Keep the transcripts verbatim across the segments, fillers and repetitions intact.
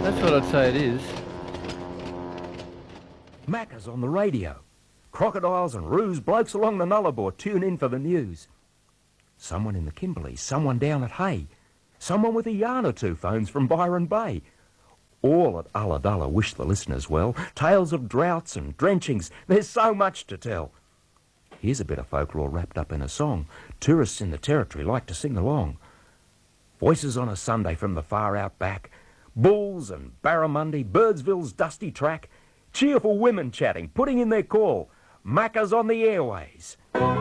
That's what I'd say it is. Macca's on the radio. Crocodiles and roos, blokes along the Nullarbor tune in for the news. Someone in the Kimberleys, someone down at Hay, someone with a yarn or two phones from Byron Bay. All at Ulladulla wish the listeners well. Tales of droughts and drenchings, there's so much to tell. Here's a bit of folklore wrapped up in a song. Tourists in the territory like to sing along. Voices on a Sunday from the far out back. Bulls and barramundi, Birdsville's dusty track. Cheerful women chatting, putting in their call. Macca's on the airways.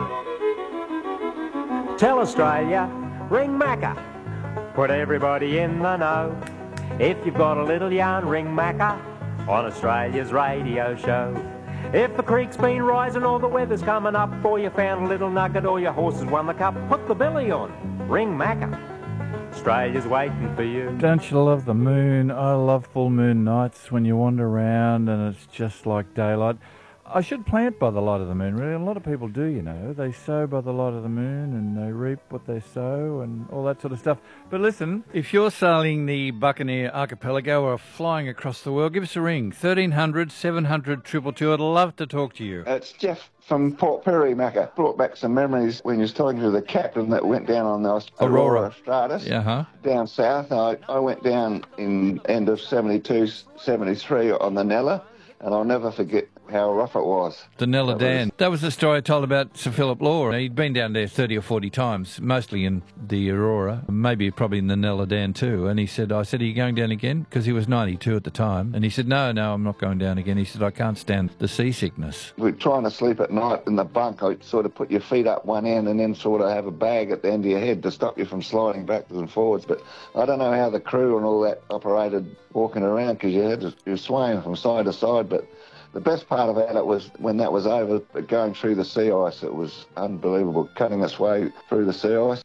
Tell Australia, ring Macca. Put everybody in the know. If you've got a little yarn, ring Macca on Australia's radio show. If the creek's been rising or the weather's coming up, or you found a little nugget or your horse has won the cup, put the belly on, ring Macca. Australia's waiting for you. Don't you love the moon? I love full moon nights when you wander around and it's just like daylight. I should plant by the light of the moon, really. A lot of people do, you know. They sow by the light of the moon and they reap what they sow and all that sort of stuff. But listen, if you're sailing the Buccaneer Archipelago or flying across the world, give us a ring. thirteen hundred, seven hundred, two two two. I'd love to talk to you. It's Jeff from Port Perry, Macca. Brought back some memories when you was talking to the captain that went down on the Aurora, Aurora Stratus uh-huh. down south. I, I went down in end of seventy-two, seventy-three on the Nella, and I'll never forget how rough it was. The Nella That Dan. was- That was the story I told about Sir Philip Law. He'd been down there thirty or forty times, mostly in the Aurora, maybe probably in the Nella Dan too. And he said, I said, are you going down again? Because he was ninety-two at the time. And he said, no, no, I'm not going down again. He said, I can't stand the seasickness. We're trying to sleep at night in the bunk. I sort of put your feet up one end and then sort of have a bag at the end of your head to stop you from sliding backwards and forwards. But I don't know how the crew and all that operated walking around, because you had to, you were swaying from side to side. But the best part about it was when that was over, going through the sea ice. It was unbelievable, cutting its way through the sea ice.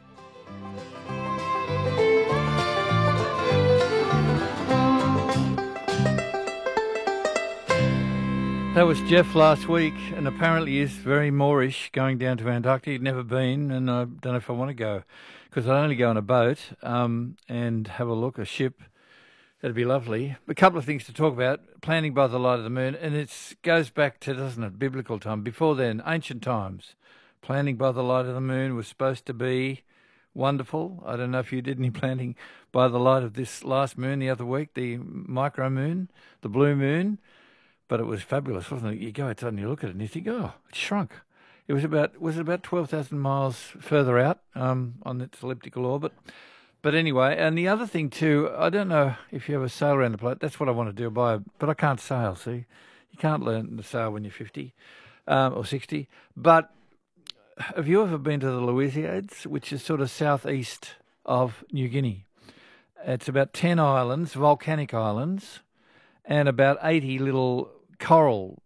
That was Jeff last week, and apparently is very Moorish, going down to Antarctica. He'd never been, and I don't know if I want to go, because I only go on a boat um, and have a look, a ship. That'd be lovely. A couple of things to talk about. Planting by the light of the moon, and it goes back to, doesn't it, biblical time. Before then, ancient times. Planting by the light of the moon was supposed to be wonderful. I don't know if you did any planting by the light of this last moon the other week, the micro moon, the blue moon. But it was fabulous, wasn't it? You go outside and you look at it and you think, oh, it shrunk. It was about, was it about twelve thousand miles further out um, on its elliptical orbit? But anyway, and the other thing too, I don't know if you ever sail around the planet. That's what I want to do, by, but I can't sail, see? You can't learn to sail when you're fifty um, or sixty. But have you ever been to the Louisiades, which is sort of southeast of New Guinea? It's about ten islands, volcanic islands, and about eighty little coral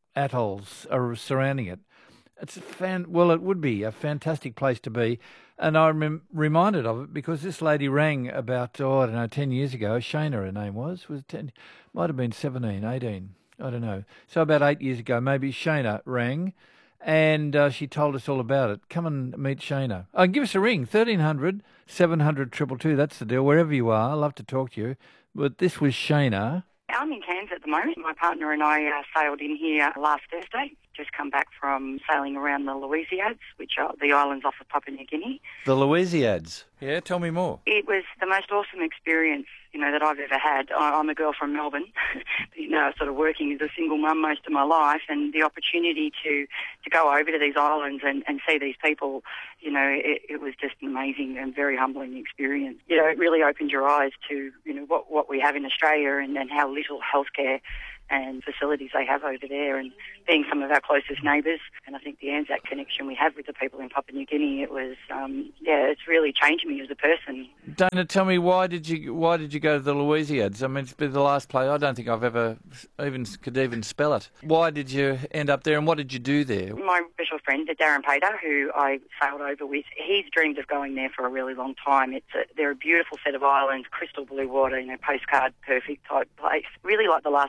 atolls are surrounding it. It's a fan. Well, it would be a fantastic place to be. And I'm rem- reminded of it because this lady rang about, oh, I don't know, ten years ago. Shana, her name was. Was ten, might have been seventeen, eighteen. I don't know. So about eight years ago, maybe Shana rang and uh, she told us all about it. Come and meet Shana. Oh, give us a ring, thirteen hundred, seven hundred, two two two. That's the deal. Wherever you are, I'd love to talk to you. But this was Shana. I'm in Cairns at the moment. My partner and I uh, sailed in here last Thursday. Just come back from sailing around the Louisiades, which are the islands off of Papua New Guinea. The Louisiades. Yeah, tell me more. It was the most awesome experience, you know, that I've ever had. I, I'm a girl from Melbourne, you know, sort of working as a single mum most of my life, and the opportunity to, to go over to these islands and, and see these people, you know, it, it was just an amazing and very humbling experience. You know, it really opened your eyes to, you know, what, what we have in Australia and, and how little healthcare and facilities they have over there, and being some of our closest neighbours. And I think the Anzac connection we have with the people in Papua New Guinea, it was, um, yeah, it's really changed me as a person. Dana, tell me, why did you why did you go to the Louisiades? I mean, it's been the last place. I don't think I've ever even could even spell it. Why did you end up there, and what did you do there? My special friend, Darren Pater, who I sailed over with, he's dreamed of going there for a really long time. It's a, they're a beautiful set of islands, crystal blue water, you know, postcard perfect type place. Really like the last frontier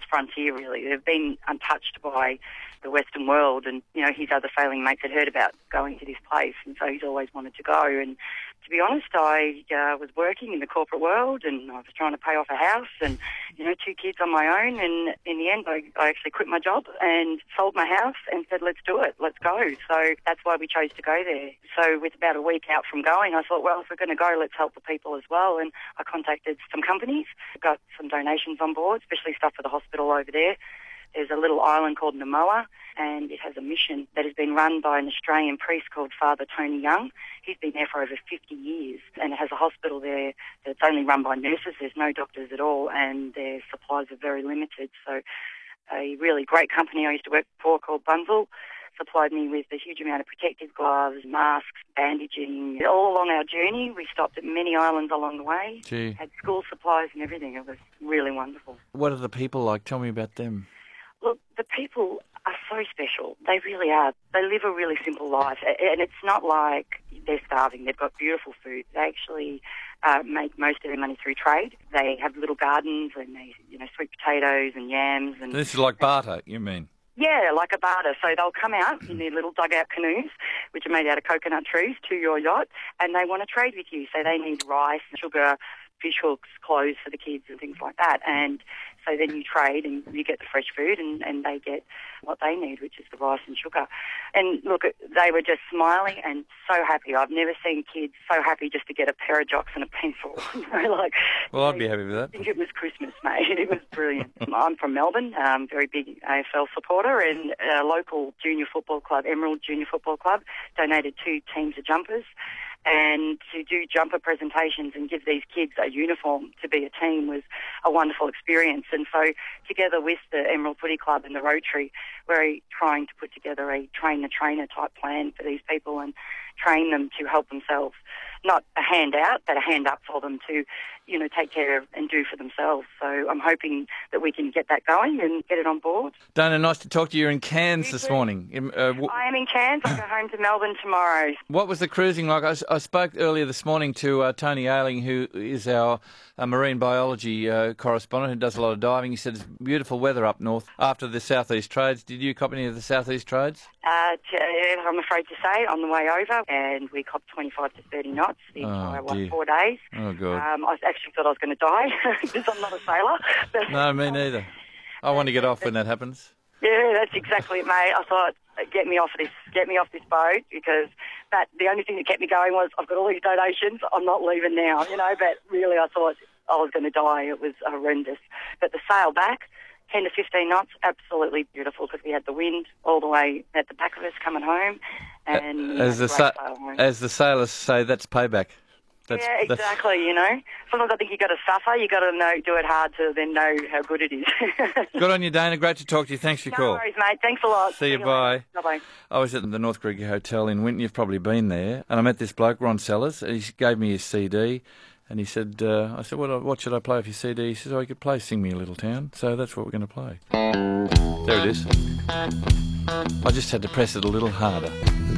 Australia, really. They've been untouched by the Western world, and, you know, his other failing mates had heard about going to this place, and so he's always wanted to go. And to be honest, I uh, was working in the corporate world, and I was trying to pay off a house and, you know, two kids on my own, and in the end I, I actually quit my job and sold my house and said, let's do it, let's go. So that's why we chose to go there. So with about a week out from going, I thought, well, if we're going to go, let's help the people as well. And I contacted some companies, got some donations on board, especially stuff for the hospital over there. There's a little island called Namoa, and it has a mission that has been run by an Australian priest called Father Tony Young. He's been there for over fifty years, and it has a hospital there that's only run by nurses. There's no doctors at all, and their supplies are very limited. So a really great company I used to work for called Bunzl supplied me with a huge amount of protective gloves, masks, bandaging. All along our journey, we stopped at many islands along the way. Gee. Had school supplies and everything. It was really wonderful. What are the people like? Tell me about them. Look, the people are so special. They really are. They live a really simple life, and it's not like they're starving. They've got beautiful food. They actually uh, make most of their money through trade. They have little gardens, and they, you know, sweet potatoes and yams. And This is like barter, you mean? yeah, like a barter. So they'll come out in their little dugout canoes, which are made out of coconut trees, to your yacht, and they want to trade with you. So they need rice, sugar, fish hooks, clothes for the kids and things like that. And so then you trade and you get the fresh food, and, and they get what they need, which is the rice and sugar. And look, they were just smiling and so happy. I've never seen kids so happy just to get a pair of jocks and a pencil. You know, like, Well, I'd be happy with that. I think it was Christmas, mate. It was brilliant. I'm from Melbourne, um, very big A F L supporter, and a local junior football club, Emerald Junior Football Club, donated two teams of jumpers. And to do jumper presentations and give these kids a uniform to be a team was a wonderful experience. And so together with the Emerald Footy Club and the Rotary, we're trying to put together a train-the-trainer type plan for these people and train them to help themselves. Not a handout, but a hand up for them to, you know, take care of and do for themselves. So I'm hoping that we can get that going and get it on board. Dana, nice to talk to you. You're in Cairns You this too. morning. Um, Uh, w- I am in Cairns. I go home to Melbourne tomorrow. what was the cruising like? I, s- I spoke earlier this morning to uh, Tony Ailing, who is our uh, marine biology uh, correspondent who does a lot of diving. He said it's beautiful weather up north after the southeast trades. Did you cop any of the southeast trades? Uh, to, I'm afraid to say, on the way over, and we copped twenty-five to thirty knots the Oh, entire dear. what, four days. Oh, God. Um, I actually thought I was going to die because I'm not a sailor. But, No, me neither. I want to get off when that happens. Yeah, that's exactly it, mate. I thought, get me off this, get me off this boat, because that the only thing that kept me going was I've got all these donations. I'm not leaving now, you know. But really, I thought I was going to die. It was horrendous. But the sail back, ten to fifteen knots, absolutely beautiful, because we had the wind all the way at the back of us coming home. And As the, great sa- sail home. as the sailors say, that's payback. That's, yeah, exactly, you know. Sometimes I think you've got to suffer, you've got to know, do it hard to then know how good it is. Good on you, Dana. Great to talk to you. Thanks for your No call. worries, mate. Thanks a lot. See you, bye. Bye-bye. I was at the North Gregory Hotel in Winton. You've probably been there. And I met this bloke, Ron Sellers. He gave me his C D. And he said, uh, I said, what, what should I play for your C D? He says, oh, you could play Sing Me a Little Town. So that's what we're going to play. There it is. I just had to press it a little harder.